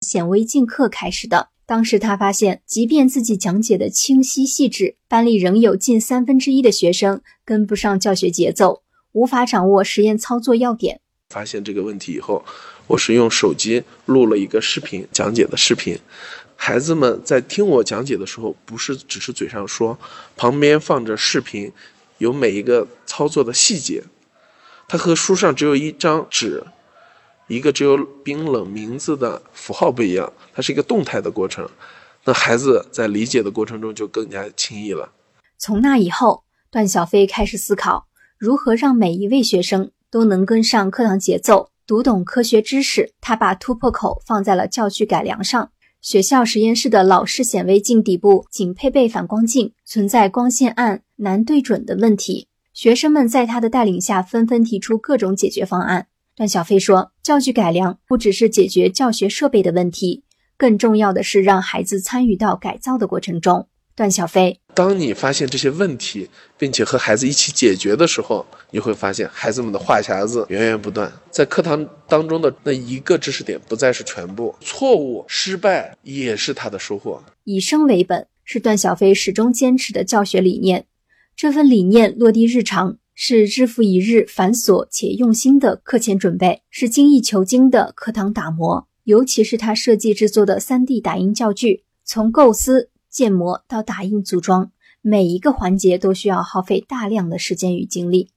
显微镜课开始的。当时他发现，即便自己讲解的清晰细致，班里仍有近1/3的学生跟不上教学节奏，无法掌握实验操作要点。 发现这个问题以后，我是用手机录了一个视频，讲解的视频。孩子们在听我讲解的时候，不是只是嘴上说，旁边放着视频，有每一个操作的细节。它和书上只有一张纸，一个只有冰冷名字的符号不一样，它是一个动态的过程。那孩子在理解的过程中就更加轻易了。 从那以后，段小飞开始思考如何让每一位学生都能跟上课堂节奏，读懂科学知识。他把突破口放在了教具改良上。学校实验室的老式显微镜底部仅配备反光镜，存在光线暗、难对准的问题。学生们在他的带领下纷纷提出各种解决方案。段小飞说，教具改良不只是解决教学设备的问题，更重要的是让孩子参与到改造的过程中。段小飞， 当你发现这些问题，并且和孩子一起解决的时候，你会发现孩子们的话匣子源源不断。在课堂当中的那一个知识点不再是全部，错误、失败也是他的收获。 以生为本是段小飞始终坚持的教学理念。这份理念落地日常，是日复一日繁琐且用心的课前准备，是精益求精的课堂打磨。尤其是他设计制作的 3D 打印教具，从构思、建模到打印组装，每一个环节都需要耗费大量的时间与精力。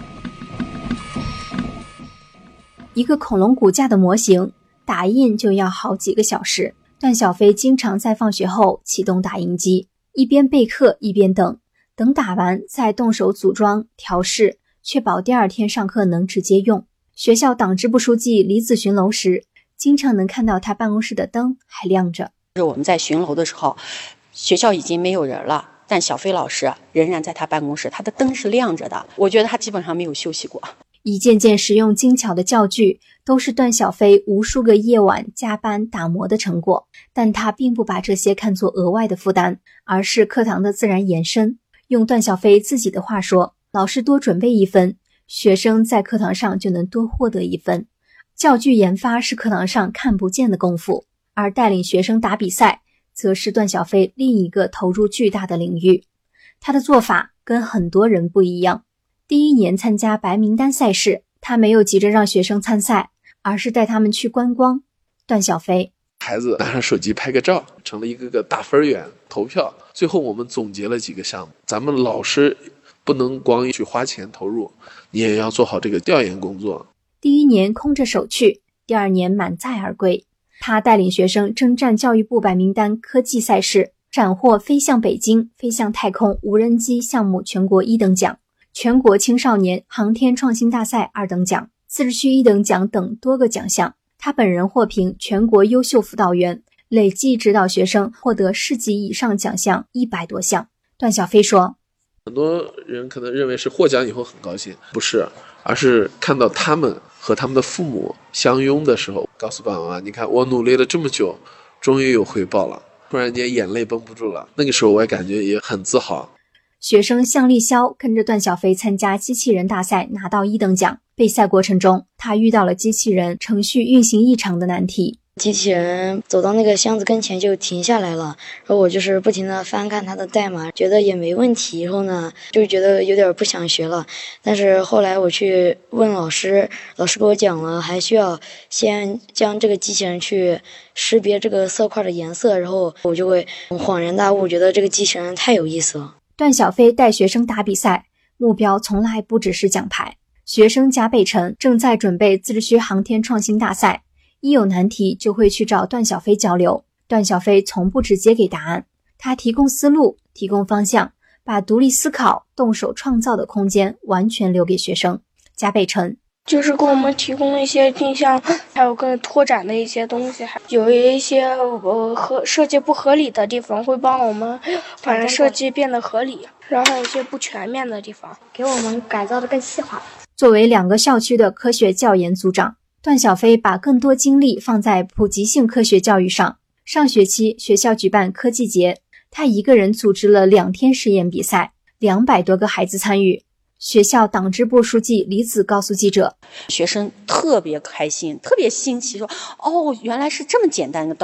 一个恐龙骨架的模型打印就要好几个小时，段小飞经常在放学后启动打印机，一边备课一边等打完再动手组装调试，确保第二天上课能直接用。学校党支部书记李子巡楼时，经常能看到他办公室的灯还亮着。 我们在巡楼的时候，学校已经没有人了，但小飞老师仍然在他办公室，他的灯是亮着的，我觉得他基本上没有休息过。 一件件实用精巧的教具都是段小飞无数个夜晚加班打磨的成果，但他并不把这些看作额外的负担，而是课堂的自然延伸。用段小飞自己的话说，老师多准备1分，学生在课堂上就能多获得1分。教具研发是课堂上看不见的功夫，而带领学生打比赛则是段小飞另一个投入巨大的领域。他的做法跟很多人不一样。第1年参加白名单赛事，他没有急着让学生参赛，而是带他们去观光。段小飞， 孩子拿上手机拍个照，成了一个个大分员，投票。最后我们总结了几个项目，咱们老师不能光去花钱投入，你也要做好这个调研工作。 第1年空着手去，第2年满载而归。他带领学生征战教育部白名单科技赛事，斩获飞向北京、飞向太空无人机项目全国1等奖，全国青少年航天创新大赛2等奖，自治区1等奖等多个奖项。他本人获评全国优秀辅导员，累计指导学生获得市级以上奖项100多项。段小飞说， 很多人可能认为是获奖以后很高兴，不是，而是看到他们和他们的父母相拥的时候，告诉爸爸妈妈，你看我努力了这么久，终于有回报了，突然间眼泪绷不住了。那个时候我也感觉也很自豪。 学生向立霄跟着段小飞参加机器人大赛，拿到1等奖。备赛过程中，他遇到了机器人程序运行异常的难题。 机器人走到那个箱子跟前就停下来了，然后我就是不停的翻看它的代码，觉得也没问题，然后呢就觉得有点不想学了。但是后来我去问老师，老师给我讲了，还需要先将这个机器人去识别这个色块的颜色，然后我就会恍然大悟，觉得这个机器人太有意思了。 段小飞带学生打比赛，目标从来不只是奖牌。学生贾北辰正在准备自治区航天创新大赛，一有难题就会去找段小飞交流。段小飞从不直接给答案，他提供思路，提供方向，把独立思考、动手创造的空间完全留给学生。贾北辰就是给我们提供一些定向，还有更拓展的一些东西，还有一些设计不合理的地方，会帮我们把设计变得合理，然后还有一些不全面的地方， 给我们改造的更细化。 作为2个校区的科学教研组长，段小飞把更多精力放在普及性科学教育上。上学期学校举办科技节，他一个人组织了2天实验比赛，200多个孩子参与。学校党支部书记李子告诉记者， 学生特别开心，特别新奇，说哦，原来是这么简单的道